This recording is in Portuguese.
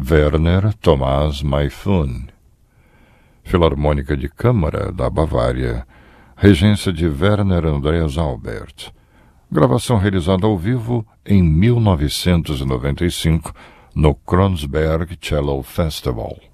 Werner Thomas Mayfun. Filarmônica de Câmara da Bavária, regência de Werner Andreas Albert. Gravação realizada ao vivo em 1995 no Kreuzberg Cello Festival.